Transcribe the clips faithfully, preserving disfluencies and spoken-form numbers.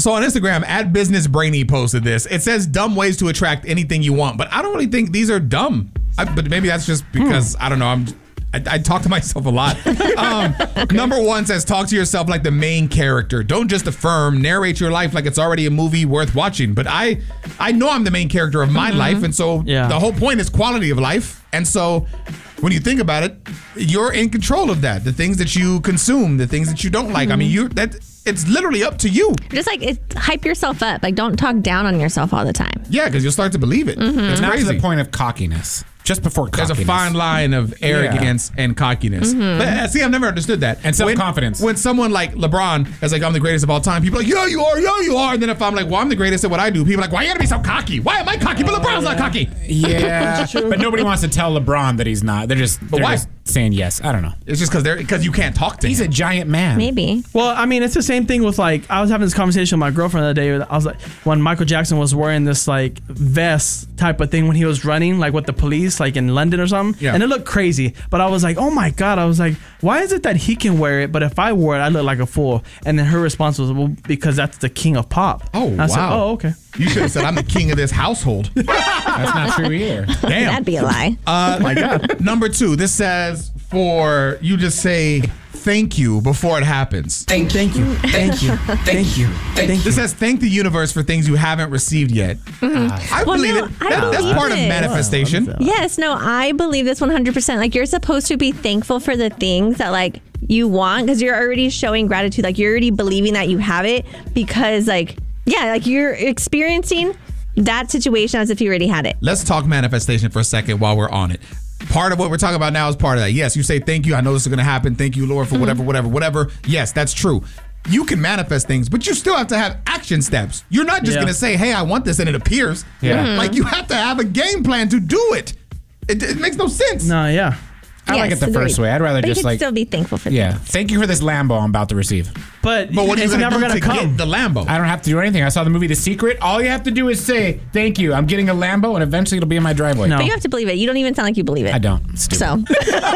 So on Instagram, at Business Brainy posted this. It says dumb ways to attract anything you want, but I don't really think these are dumb. I, but maybe that's just because, hmm. I don't know, I'm... I, I talk to myself a lot. Um, okay. Number one says, talk to yourself like the main character. Don't just affirm, narrate your life like it's already a movie worth watching. But I I know I'm the main character of my mm-hmm. life, and so yeah. the whole point is quality of life. And so when you think about it, you're in control of that. The things that you consume, the things that you don't like. Mm-hmm. I mean, you that it's literally up to you. Just like it, hype yourself up. Like, don't talk down on yourself all the time. Yeah, because you'll start to believe it. Mm-hmm. It's not crazy. to the point of cockiness. Just before cockiness. There's a fine line of arrogance yeah. and cockiness. Mm-hmm. But uh, see, I've never understood that. And self-confidence. When, when someone like LeBron is like, I'm the greatest of all time, people are like, yeah, you are, yeah, you are. And then if I'm like, well, I'm the greatest at what I do, people are like, why you gotta be so cocky? Why am I cocky? But LeBron's not cocky. Yeah, but nobody wants to tell LeBron that he's not. They're just, but they're why? just saying yes. I don't know. It's just because they're because you can't talk to he's him. He's a giant man. Maybe. Well, I mean, it's the same thing with like, I was having this conversation with my girlfriend the other day. I was like, when Michael Jackson was wearing this like vest type of thing when he was running, like with the police, like in London or something. Yeah. And it looked crazy. But I was like, oh my God. I was like, why is it that he can wear it, but if I wore it, I look like a fool? And then her response was, well, because that's the king of pop. Oh, and I wow. said, oh, okay. You should have said, I'm the king of this household. That's not true either. Damn. That'd be a lie. Uh, oh my God. Number two, this says for you just say thank you before it happens. Thank, thank you. Thank you. Thank you. Thank you. This says thank the universe for things you haven't received yet. Mm-hmm. uh, I well, believe no, it. I That, believe that's part it. of manifestation. Yes, no, I believe this one hundred percent. Like, you're supposed to be thankful for the things that like you want because you're already showing gratitude. Like, you're already believing that you have it because like, yeah, like you're experiencing that situation as if you already had it. Let's talk manifestation for a second while we're on it. Part of what we're talking about now is part of that. Yes, you say thank you. I know this is going to happen. Thank you, Lord, for whatever, mm-hmm. whatever, whatever. Yes, that's true. You can manifest things, but you still have to have action steps. You're not just yeah. going to say, hey, I want this, and it appears. Yeah. Mm-hmm. Like, you have to have a game plan to do it. It, it makes no sense. No, yeah. I yes, like it the agreed. first way. I'd rather but just you can like still be thankful for yeah. things. Thank you for this Lambo I'm about to receive. But, but what are you it's gonna never do gonna to come. get the Lambo? I don't have to do anything. I saw the movie The Secret. All you have to do is say thank you. I'm getting a Lambo, and eventually it'll be in my driveway. No. But you have to believe it. You don't even sound like you believe it. I don't. It's stupid. So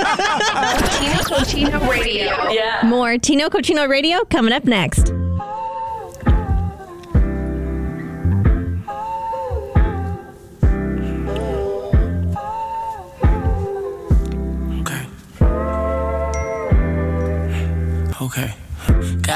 Tino Cochino Radio. Yeah. More Tino Cochino Radio coming up next. Okay.